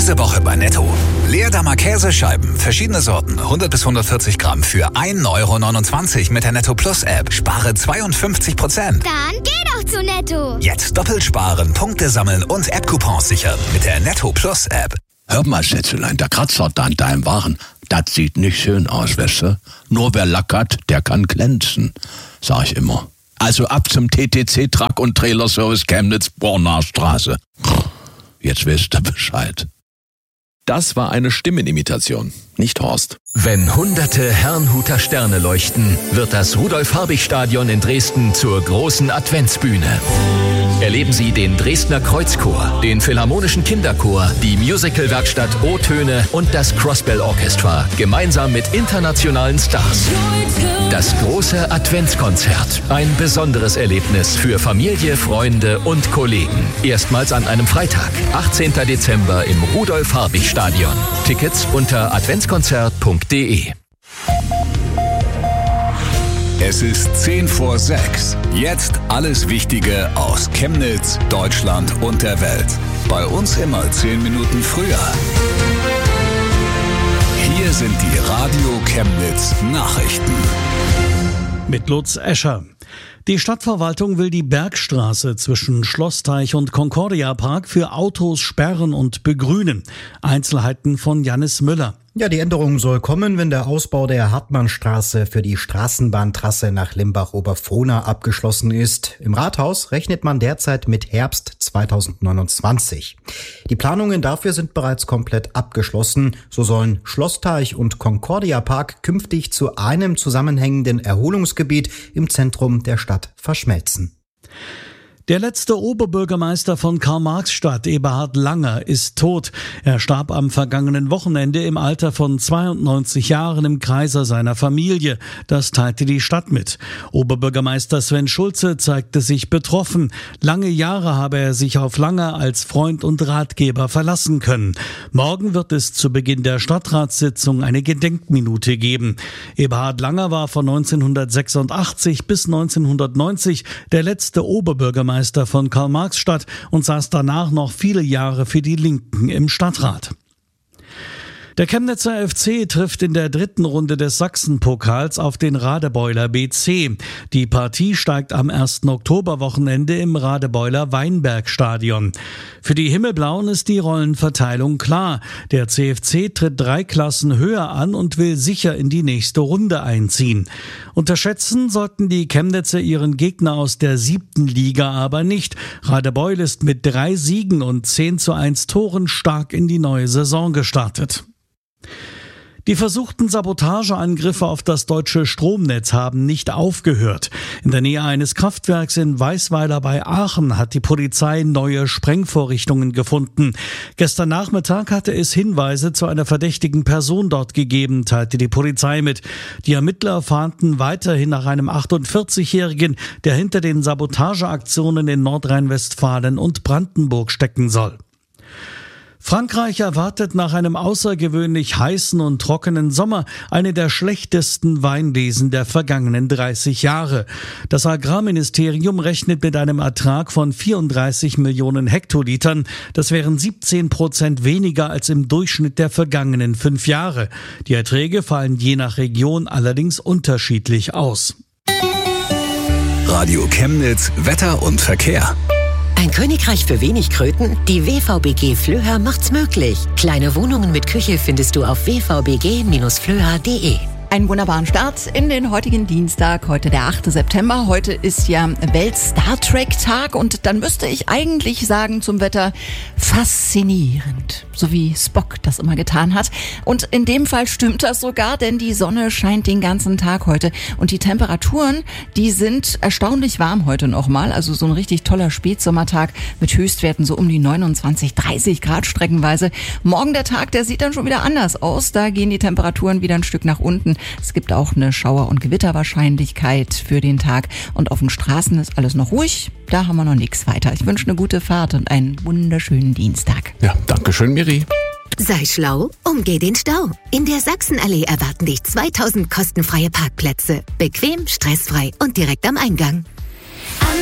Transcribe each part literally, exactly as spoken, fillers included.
Diese Woche bei Netto. Leerdammer Käsescheiben, verschiedene Sorten, hundert bis hundertvierzig Gramm für ein Euro neunundzwanzig mit der Netto Plus App. Spare zweiundfünfzig Prozent. Dann geh doch zu Netto. Jetzt doppelt sparen, Punkte sammeln und App-Coupons sichern mit der Netto Plus App. Hör mal, Schätzelein, der Kratzer da an deinem Waren, das sieht nicht schön aus, weißt du? Nur wer lackert, der kann glänzen, sag ich immer. Also ab zum T T C Truck und Trailer Service Chemnitz, Bornaer Straße. Jetzt wisst ihr Bescheid. Das war eine Stimmenimitation, nicht Horst. Wenn hunderte Herrnhuter Sterne leuchten, wird das Rudolf-Habich-Stadion in Dresden zur großen Adventsbühne. Erleben Sie den Dresdner Kreuzchor, den Philharmonischen Kinderchor, die Musicalwerkstatt O-Töne und das Crossbell Orchestra gemeinsam mit internationalen Stars. Das große Adventskonzert. Ein besonderes Erlebnis für Familie, Freunde und Kollegen. Erstmals an einem Freitag, achtzehnten Dezember im Rudolf-Habich-Stadion. Tickets unter adventskonzert punkt de. Es ist zehn vor sechs. Jetzt alles Wichtige aus Chemnitz, Deutschland und der Welt. Bei uns immer zehn Minuten früher. Hier sind die Radio Chemnitz Nachrichten. Mit Lutz Escher. Die Stadtverwaltung will die Bergstraße zwischen Schlossteich und Concordia Park für Autos sperren und begrünen. Einzelheiten von Jannis Müller. Ja, die Änderung soll kommen, wenn der Ausbau der Hartmannstraße für die Straßenbahntrasse nach Limbach-Oberfrohna abgeschlossen ist. Im Rathaus rechnet man derzeit mit Herbst zweitausendneunundzwanzig. Die Planungen dafür sind bereits komplett abgeschlossen. So sollen Schlossteich und Concordia Park künftig zu einem zusammenhängenden Erholungsgebiet im Zentrum der Stadt verschmelzen. Der letzte Oberbürgermeister von Karl-Marx-Stadt, Eberhard Langer, ist tot. Er starb am vergangenen Wochenende im Alter von zweiundneunzig Jahren im Kreise seiner Familie. Das teilte die Stadt mit. Oberbürgermeister Sven Schulze zeigte sich betroffen. Lange Jahre habe er sich auf Langer als Freund und Ratgeber verlassen können. Morgen wird es zu Beginn der Stadtratssitzung eine Gedenkminute geben. Eberhard Langer war von neunzehnhundertsechsundachtzig bis neunzehnhundertneunzig der letzte Oberbürgermeister von Karl-Marx-Stadt und saß danach noch viele Jahre für die Linken im Stadtrat. Der Chemnitzer F C trifft in der dritten Runde des Sachsenpokals auf den Radebeuler B C. Die Partie steigt am ersten Oktoberwochenende im Radebeuler Weinbergstadion. Für die Himmelblauen ist die Rollenverteilung klar. Der C F C tritt drei Klassen höher an und will sicher in die nächste Runde einziehen. Unterschätzen sollten die Chemnitzer ihren Gegner aus der siebten Liga aber nicht. Radebeul ist mit drei Siegen und zehn zu eins Toren stark in die neue Saison gestartet. Die versuchten Sabotageangriffe auf das deutsche Stromnetz haben nicht aufgehört. In der Nähe eines Kraftwerks in Weißweiler bei Aachen hat die Polizei neue Sprengvorrichtungen gefunden. Gestern Nachmittag hatte es Hinweise zu einer verdächtigen Person dort gegeben, teilte die Polizei mit. Die Ermittler fahnden weiterhin nach einem achtundvierzigjährigen, der hinter den Sabotageaktionen in Nordrhein-Westfalen und Brandenburg stecken soll. Frankreich erwartet nach einem außergewöhnlich heißen und trockenen Sommer eine der schlechtesten Weinlesen der vergangenen dreißig Jahre. Das Agrarministerium rechnet mit einem Ertrag von vierunddreißig Millionen Hektolitern. Das wären siebzehn Prozent weniger als im Durchschnitt der vergangenen fünf Jahre. Die Erträge fallen je nach Region allerdings unterschiedlich aus. Radio Chemnitz, Wetter und Verkehr. Ein Königreich für wenig Kröten? Die W V B G Flöha macht's möglich. Kleine Wohnungen mit Küche findest du auf w v b g Bindestrich flöha punkt de. Einen wunderbaren Start in den heutigen Dienstag, heute der achte September. Heute ist ja Welt-Star Trek-Tag und dann müsste ich eigentlich sagen zum Wetter faszinierend, so wie Spock das immer getan hat. Und in dem Fall stimmt das sogar, denn die Sonne scheint den ganzen Tag heute und die Temperaturen, die sind erstaunlich warm heute nochmal. Also so ein richtig toller Spätsommertag mit Höchstwerten so um die neunundzwanzig, dreißig Grad streckenweise. Morgen der Tag, der sieht dann schon wieder anders aus. Da gehen die Temperaturen wieder ein Stück nach unten. Es gibt auch eine Schauer- und Gewitterwahrscheinlichkeit für den Tag. Und auf den Straßen ist alles noch ruhig. Da haben wir noch nichts weiter. Ich wünsche eine gute Fahrt und einen wunderschönen Dienstag. Ja, danke schön, Miri. Sei schlau, umgeh den Stau. In der Sachsenallee erwarten dich zweitausend kostenfreie Parkplätze. Bequem, stressfrei und direkt am Eingang.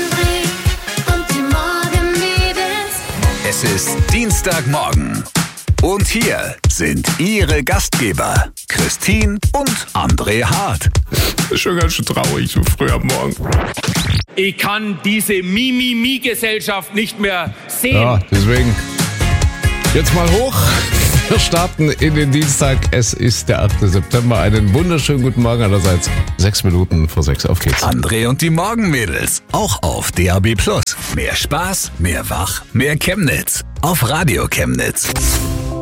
Es ist Dienstagmorgen. Und hier sind Ihre Gastgeber, Christine und André Hart. Schon ganz schön traurig, so früh am Morgen. Ich kann diese Mimimi-Gesellschaft nicht mehr sehen. Ja, deswegen jetzt mal hoch. Wir starten in den Dienstag. Es ist der achte September. Einen wunderschönen guten Morgen allerseits. Sechs Minuten vor sechs. Auf geht's. André und die Morgenmädels. Auch auf D A B Plus. Mehr Spaß, mehr Wach, mehr Chemnitz. Auf Radio Chemnitz.